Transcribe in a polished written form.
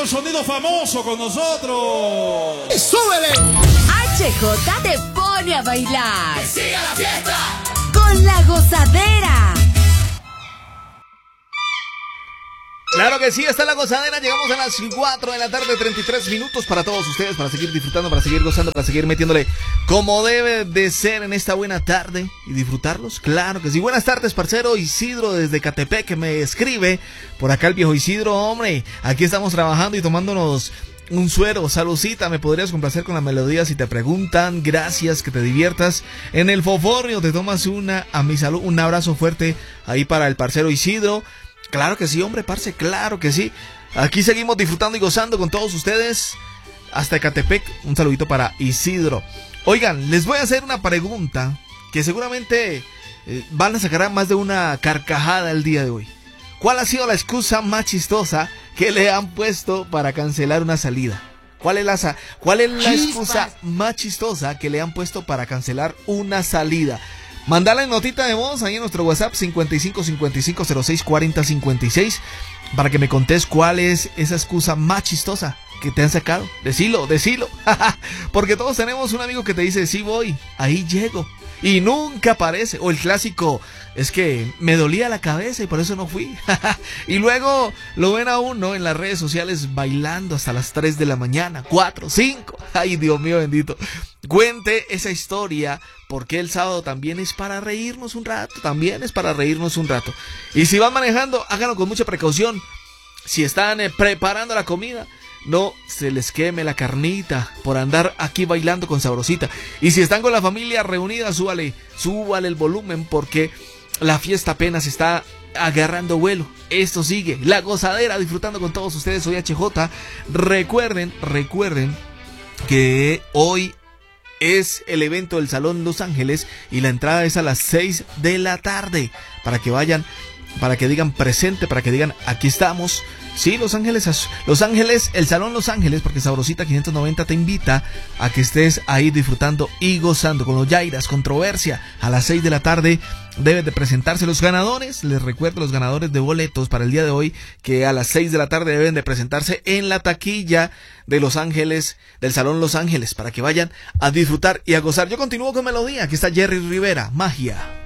el sonido famoso con nosotros. ¡Súbele! HJ te pone a bailar. ¡Que siga la fiesta! Con la gozadera. Claro que sí, está la gozadera. Llegamos a las 4 de la tarde, 33 minutos para todos ustedes, para seguir disfrutando, para seguir gozando, para seguir metiéndole como debe de ser en esta buena tarde y disfrutarlos. Claro que sí. Buenas tardes, parcero Isidro desde Catepec, que me escribe por acá el viejo Isidro. Hombre, aquí estamos trabajando y tomándonos un suero. Salucita, me podrías complacer con la melodía si te preguntan. Gracias, que te diviertas en el foforrio. Te tomas una a mi salud. Un abrazo fuerte ahí para el parcero Isidro. Claro que sí, hombre, parce, claro que sí. Aquí seguimos disfrutando y gozando con todos ustedes. Hasta Ecatepec, un saludito para Isidro. Oigan, les voy a hacer una pregunta que seguramente van a sacar más de una carcajada el día de hoy. ¿Cuál ha sido la excusa más chistosa que le han puesto para cancelar una salida? ¿Cuál es la excusa más chistosa que le han puesto para cancelar una salida? Mandala en notita de voz ahí en nuestro WhatsApp 55 55 06 40 56 para que me contés cuál es esa excusa más chistosa que te han sacado. Decilo. Porque todos tenemos un amigo que te dice, sí voy, ahí llego, y nunca aparece. O el clásico, es que me dolía la cabeza y por eso no fui. Y luego lo ven a uno en las redes sociales bailando hasta las 3 de la mañana, 4, 5. Ay, Dios mío bendito. Cuente esa historia, porque el sábado también es para reírnos un rato. Y si van manejando, háganlo con mucha precaución. Si están preparando la comida, no se les queme la carnita por andar aquí bailando con sabrosita. Y si están con la familia reunida, súbale el volumen, porque la fiesta apenas está agarrando vuelo. Esto sigue, la gozadera, disfrutando con todos ustedes. Soy HJ. Recuerden que hoy es el evento del Salón Los Ángeles y la entrada es a las 6 de la tarde. Para que vayan, para que digan presente, para que digan aquí estamos. Sí, Los Ángeles, el Salón Los Ángeles, porque Sabrosita 590 te invita a que estés ahí disfrutando y gozando con los Yairas. Controversia, a las 6 de la tarde deben de presentarse los ganadores. Les recuerdo, los ganadores de boletos para el día de hoy, que a las 6 de la tarde deben de presentarse en la taquilla de Los Ángeles, del Salón Los Ángeles, para que vayan a disfrutar y a gozar. Yo continúo con melodía. Aquí está Jerry Rivera, Magia.